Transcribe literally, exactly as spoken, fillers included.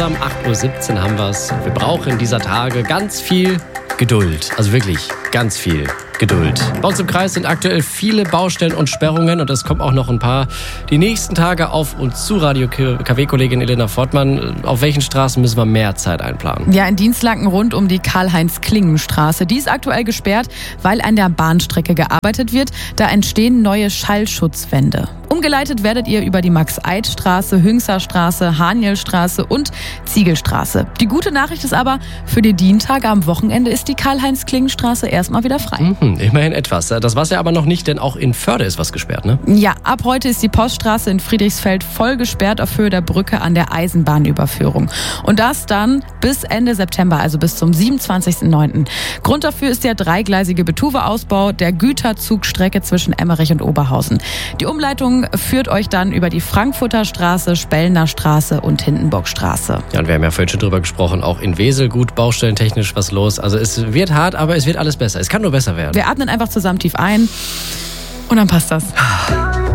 Um acht Uhr siebzehn haben wir es. Wir brauchen dieser Tage ganz viel Geduld. Also wirklich ganz viel Geduld. Bei uns im Kreis sind aktuell viele Baustellen und Sperrungen und es kommen auch noch ein paar die nächsten Tage auf uns zu. Radio-K W-Kollegin Elena Fortmann, auf welchen Straßen müssen wir mehr Zeit einplanen? Ja, in Dienstlaken rund um die Karl-Heinz-Klingen-Straße. Die ist aktuell gesperrt, weil an der Bahnstrecke gearbeitet wird. Da entstehen neue Schallschutzwände. Umgeleitet werdet ihr über die Max-Eid-Straße, Hüngser-Straße, Haniel-Straße und Ziegelstraße. Die gute Nachricht ist aber, für die Dientage am Wochenende ist die Karl-Heinz-Klingen-Straße erstmal wieder frei. Mhm, immerhin etwas. Das war's ja aber noch nicht, denn auch in Förde ist was gesperrt, ne? Ja, ab heute ist die Poststraße in Friedrichsfeld voll gesperrt auf Höhe der Brücke an der Eisenbahnüberführung. Und das dann bis Ende September, also bis zum siebenundzwanzigsten neunten Grund dafür ist der dreigleisige Betuwe-Ausbau der Güterzugstrecke zwischen Emmerich und Oberhausen. Die Umleitung führt euch dann über die Frankfurter Straße, Spellner Straße und Hindenburgstraße. Ja, und wir haben ja vorhin schon drüber gesprochen, auch in Wesel gut baustellentechnisch was los. Also es wird hart, aber es wird alles besser. Es kann nur besser werden. Wir atmen einfach zusammen tief ein und dann passt das.